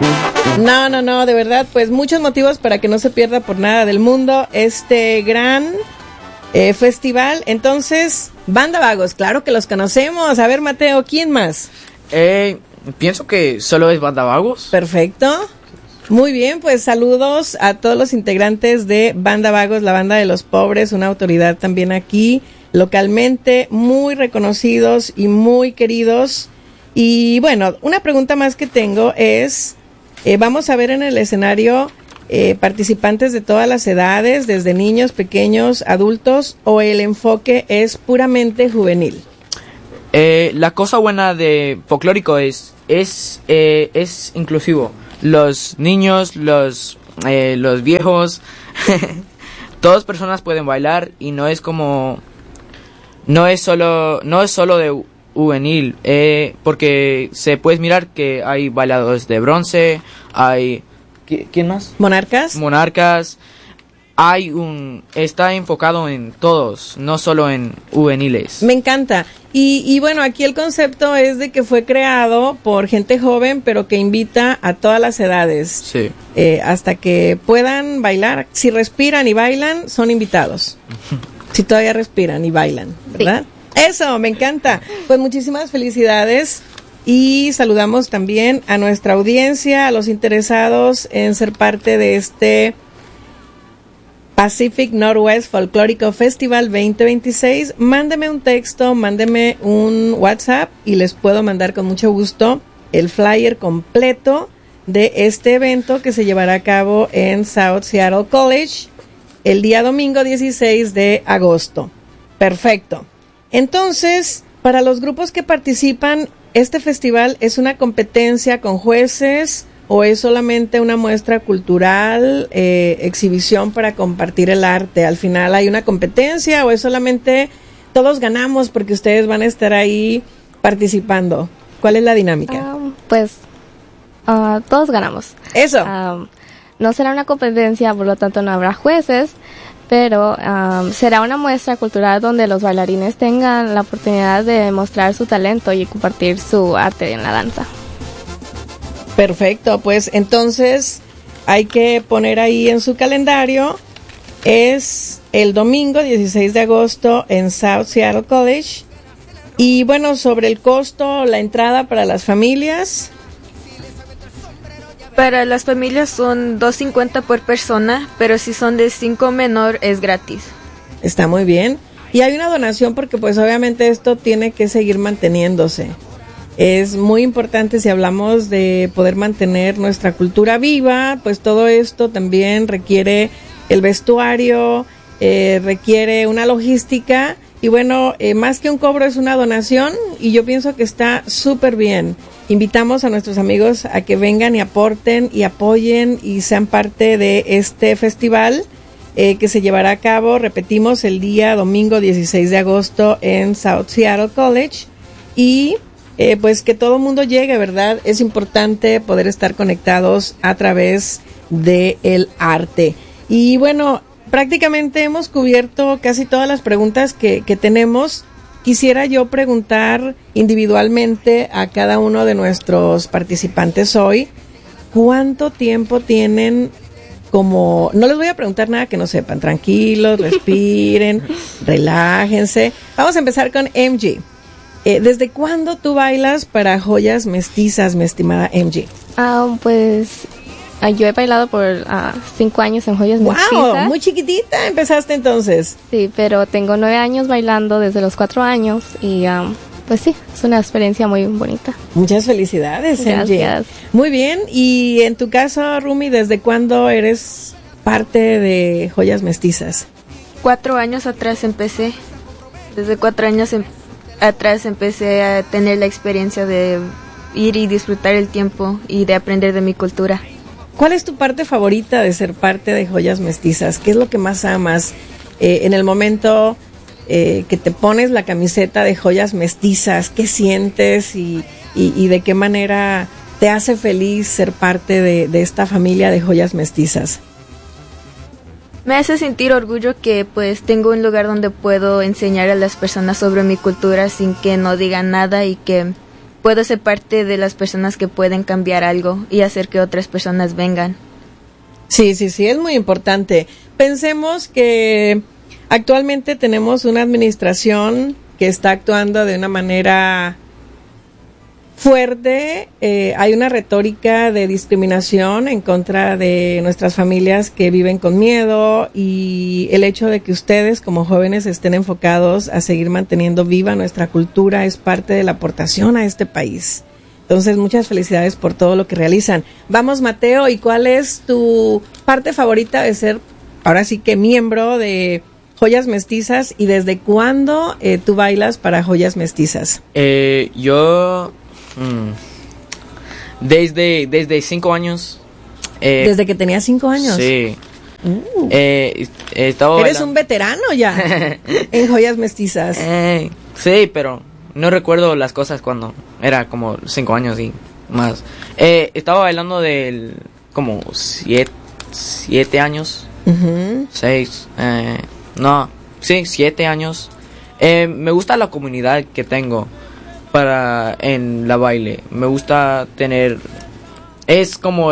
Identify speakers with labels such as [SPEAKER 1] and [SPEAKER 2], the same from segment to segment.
[SPEAKER 1] No, de verdad, pues muchos motivos para que no se pierda por nada del mundo este gran festival. Entonces, Banda Vagos, claro que los conocemos. A ver, Mateo, ¿quién más?
[SPEAKER 2] Pienso que solo es Banda Vagos.
[SPEAKER 1] Perfecto. Muy bien, pues saludos a todos los integrantes de Banda Vagos, la banda de los pobres, una autoridad también aquí, localmente, muy reconocidos y muy queridos. Y bueno, una pregunta más que tengo es, vamos a ver en el escenario participantes de todas las edades, desde niños, pequeños, adultos, o el enfoque es puramente juvenil.
[SPEAKER 2] La cosa buena de folclórico es inclusivo. Los niños, los viejos, todas personas pueden bailar y no es solo de juvenil, porque se puede mirar que hay bailadores de bronce, hay ¿quién más? Monarcas. Está enfocado en todos, no solo en juveniles.
[SPEAKER 1] Me encanta. Y bueno, aquí el concepto es de que fue creado por gente joven, pero que invita a todas las edades.
[SPEAKER 2] Sí.
[SPEAKER 1] Hasta que puedan bailar. Si respiran y bailan, son invitados. Si todavía respiran y bailan, ¿verdad? Sí. Eso, me encanta. Pues muchísimas felicidades. Y saludamos también a nuestra audiencia, a los interesados en ser parte de este Pacific Northwest Folklórico Festival 2026. Mándeme un texto, mándeme un WhatsApp y les puedo mandar con mucho gusto el flyer completo de este evento que se llevará a cabo en South Seattle College el día domingo 16 de agosto. Perfecto. Entonces, para los grupos que participan, ¿este festival es una competencia con jueces o es solamente una muestra cultural, exhibición para compartir el arte? ¿Al final hay una competencia o es solamente todos ganamos porque ustedes van a estar ahí participando? ¿Cuál es la dinámica?
[SPEAKER 3] Todos ganamos.
[SPEAKER 1] Eso.
[SPEAKER 3] No será una competencia, por lo tanto no habrá jueces, pero será una muestra cultural donde los bailarines tengan la oportunidad de mostrar su talento y compartir su arte en la danza.
[SPEAKER 1] Perfecto, pues entonces hay que poner ahí en su calendario, es el domingo 16 de agosto en South Seattle College. Y bueno, sobre el costo, la entrada para las familias.
[SPEAKER 4] Para las familias son $2.50 por persona, pero si son de 5 menor es gratis.
[SPEAKER 1] Está muy bien. Y hay una donación porque pues obviamente esto tiene que seguir manteniéndose. Es muy importante si hablamos de poder mantener nuestra cultura viva, pues todo esto también requiere el vestuario, requiere una logística y bueno, más que un cobro es una donación y yo pienso que está súper bien. Invitamos a nuestros amigos a que vengan y aporten y apoyen y sean parte de este festival que se llevará a cabo, repetimos, el día domingo 16 de agosto en South Seattle College y pues que todo el mundo llegue, ¿verdad? Es importante poder estar conectados a través del arte. Y bueno, prácticamente hemos cubierto casi todas las preguntas que tenemos. Quisiera yo preguntar individualmente a cada uno de nuestros participantes hoy, ¿cuánto tiempo tienen como... No les voy a preguntar nada que no sepan, tranquilos, respiren, relájense. Vamos a empezar con MG. ¿Desde cuándo tú bailas para Joyas Mestizas, mi estimada MG?
[SPEAKER 3] Yo he bailado por 5 años en Joyas Mestizas.
[SPEAKER 1] ¡Wow! Muy chiquitita empezaste entonces.
[SPEAKER 3] Sí, pero tengo 9 años bailando desde los 4 años y pues sí, es una experiencia muy bonita.
[SPEAKER 1] Muchas felicidades,
[SPEAKER 3] Gracias.
[SPEAKER 1] MG. Muy bien, y en tu caso, Rumi, ¿desde cuándo eres parte de Joyas Mestizas?
[SPEAKER 4] 4 años atrás empecé. Desde 4 años atrás empecé a tener la experiencia de ir y disfrutar el tiempo y de aprender de mi cultura.
[SPEAKER 1] ¿Cuál es tu parte favorita de ser parte de Joyas Mestizas? ¿Qué es lo que más amas en el momento que te pones la camiseta de Joyas Mestizas? ¿Qué sientes y de qué manera te hace feliz ser parte de esta familia de Joyas Mestizas?
[SPEAKER 4] Me hace sentir orgullo que pues tengo un lugar donde puedo enseñar a las personas sobre mi cultura sin que no digan nada y que puedo ser parte de las personas que pueden cambiar algo y hacer que otras personas vengan.
[SPEAKER 1] Sí, es muy importante. Pensemos que actualmente tenemos una administración que está actuando de una manera fuerte. Hay una retórica de discriminación en contra de nuestras familias que viven con miedo, y el hecho de que ustedes como jóvenes estén enfocados a seguir manteniendo viva nuestra cultura es parte de la aportación a este país. Entonces, muchas felicidades por todo lo que realizan. Vamos, Mateo, ¿y cuál es tu parte favorita de ser, ahora sí que miembro de Joyas Mestizas, y desde cuándo tú bailas para Joyas Mestizas?
[SPEAKER 2] Yo desde 5 años.
[SPEAKER 1] ¿Desde que tenías 5 años?
[SPEAKER 2] Sí.
[SPEAKER 1] Eres
[SPEAKER 2] bailando.
[SPEAKER 1] un veterano ya en Joyas Mestizas.
[SPEAKER 2] Sí, pero no recuerdo las cosas cuando era como 5 años y más. Estaba bailando del como 7 años. 6. No, sí, 7 años. Me gusta la comunidad que tengo en la baile. Me gusta tener, es como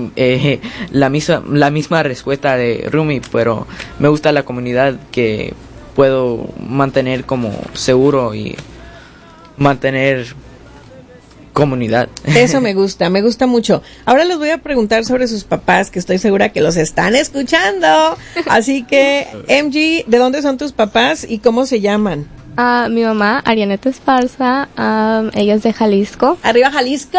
[SPEAKER 2] la misma respuesta de Rumi, pero me gusta la comunidad que puedo mantener como seguro y mantener comunidad.
[SPEAKER 1] Eso me gusta mucho. Ahora les voy a preguntar sobre sus papás, que estoy segura que los están escuchando. Así que, MG, ¿de dónde son tus papás y cómo se llaman?
[SPEAKER 3] Mi mamá, Arianeta Esparza, ella es de Jalisco.
[SPEAKER 1] ¡Arriba Jalisco!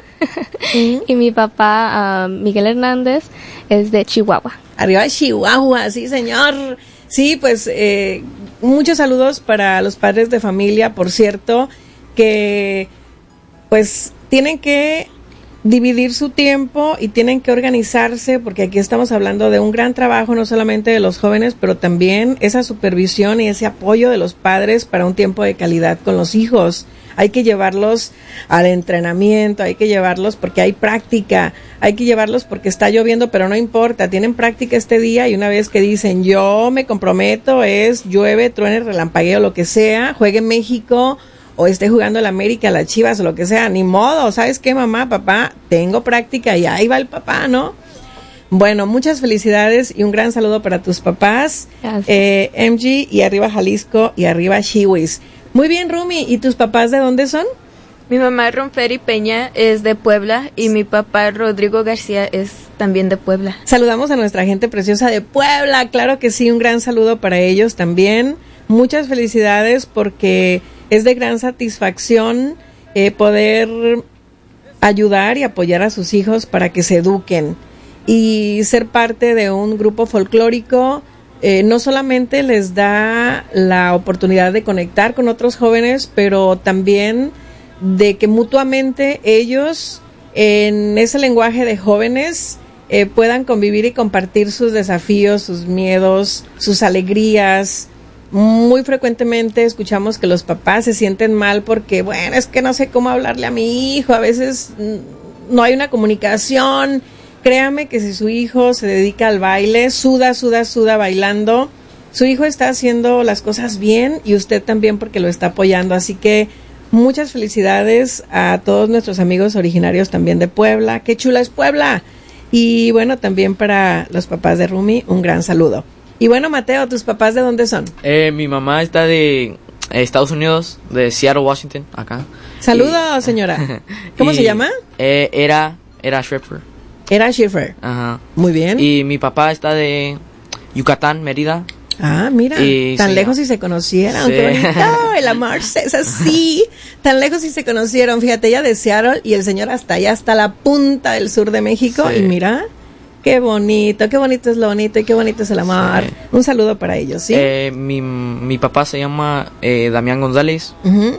[SPEAKER 3] Y mi papá, Miguel Hernández, es de Chihuahua.
[SPEAKER 1] ¡Arriba Chihuahua! Sí, señor. Sí, pues, muchos saludos para los padres de familia, por cierto, que pues tienen que dividir su tiempo y tienen que organizarse, porque aquí estamos hablando de un gran trabajo, no solamente de los jóvenes, pero también esa supervisión y ese apoyo de los padres para un tiempo de calidad con los hijos. Hay que llevarlos al entrenamiento, hay que llevarlos porque hay práctica, hay que llevarlos porque está lloviendo, pero no importa, tienen práctica este día, y una vez que dicen yo me comprometo, es llueve, truene, relampagueo, lo que sea, juegue en México o esté jugando el América, las Chivas o lo que sea, ni modo, ¿sabes qué, mamá, papá? Tengo práctica, y ahí va el papá, ¿no? Bueno, muchas felicidades y un gran saludo para tus papás, MG, y arriba Jalisco y arriba Chihuis. Muy bien, Rumi, ¿y tus papás de dónde son?
[SPEAKER 4] Mi mamá, Ronferi Peña, es de Puebla, y mi papá, Rodrigo García, es también de Puebla.
[SPEAKER 1] Saludamos a nuestra gente preciosa de Puebla, claro que sí, un gran saludo para ellos también. Muchas felicidades, porque es de gran satisfacción poder ayudar y apoyar a sus hijos para que se eduquen, y ser parte de un grupo folclórico. No solamente les da la oportunidad de conectar con otros jóvenes, pero también de que mutuamente ellos, en ese lenguaje de jóvenes, puedan convivir y compartir sus desafíos, sus miedos, sus alegrías. Muy frecuentemente escuchamos que los papás se sienten mal porque, bueno, es que no sé cómo hablarle a mi hijo, a veces no hay una comunicación. Créame que si su hijo se dedica al baile, suda bailando, su hijo está haciendo las cosas bien, y usted también, porque lo está apoyando. Así que muchas felicidades a todos nuestros amigos originarios también de Puebla. ¡Qué chula es Puebla! Y bueno, también para los papás de Rumi, un gran saludo. Y bueno, Mateo, ¿tus papás de dónde son?
[SPEAKER 2] Mi mamá está de Estados Unidos, de Seattle, Washington, acá.
[SPEAKER 1] Saludos, señora. ¿Cómo se llama?
[SPEAKER 2] Era Schiffer.
[SPEAKER 1] Era Schiffer.
[SPEAKER 2] Ajá.
[SPEAKER 1] Muy bien.
[SPEAKER 2] Y mi papá está de Yucatán, Mérida.
[SPEAKER 1] Ah, mira, tan lejos si se conocieron. Sí. Qué bonito, el amor es así. Tan lejos si se conocieron. Fíjate, ella de Seattle y el señor hasta allá, hasta la punta del sur de México. Sí. Y mira, qué bonito es lo bonito y qué bonito es el amor. Sí. Un saludo para ellos, ¿sí?
[SPEAKER 2] Mi papá se llama Damián González.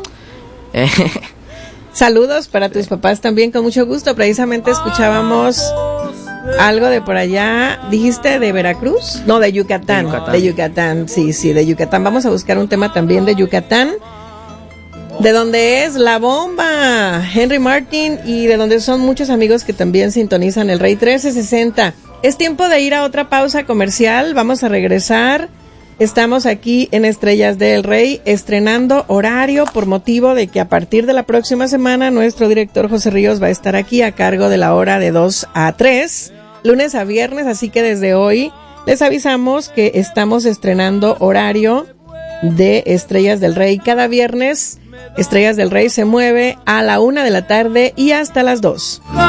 [SPEAKER 1] Saludos para tus papás también, con mucho gusto. Precisamente escuchábamos algo de por allá. ¿Dijiste de Veracruz? No, de Yucatán. De Yucatán, sí, de Yucatán. Vamos a buscar un tema también de Yucatán, de donde es La Bomba, Henry Martin, y de donde son muchos amigos que también sintonizan el Rey 1360. Es tiempo de ir a otra pausa comercial. Vamos a regresar Estamos aquí en Estrellas del Rey estrenando horario por motivo de que a partir de la próxima semana nuestro director José Ríos va a estar aquí a cargo de la hora de 2 a 3, lunes a viernes, así que desde hoy les avisamos que estamos estrenando horario de Estrellas del Rey. Cada viernes Estrellas del Rey se mueve a la 1 de la tarde y hasta las 2.